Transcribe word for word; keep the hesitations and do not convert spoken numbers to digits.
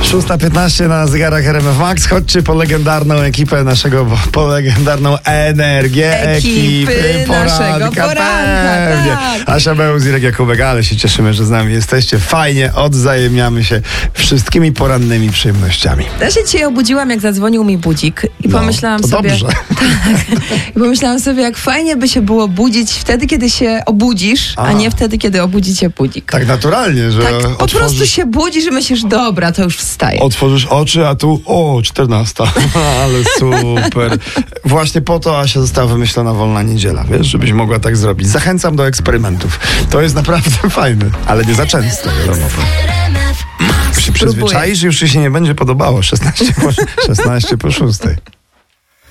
szósta piętnaście na zegarach R M F Max. Chodźcie po legendarną ekipę naszego, po legendarną energię ekipy, ekipy naszego poranka. poranka, Pewnie. tak. Asia Bełz, Irek Jakubek, ale się cieszymy, że z nami jesteście. Fajnie, odzajemniamy się wszystkimi porannymi przyjemnościami. Ja się dzisiaj obudziłam, jak zadzwonił mi budzik i No, pomyślałam to sobie... dobrze. Tak, i pomyślałam sobie, jak fajnie by się było budzić wtedy, kiedy się obudzisz, a, A. nie wtedy, kiedy obudzi cię budzik. Tak naturalnie, że Tak, po otworzysz, prostu się budzisz i myślisz, dobra, to już wstaję. otworzysz oczy, a tu o, czternasta. Ale super. Właśnie po to Asia została wymyślona wolna niedziela, wiesz, żebyś mogła tak zrobić. Zachęcam do eksperymentów. To jest naprawdę fajne, ale nie za często, wiadomo. Jak się przyzwyczaisz, już ci się nie będzie podobało. szesnaście po, szesnaście po szóstej.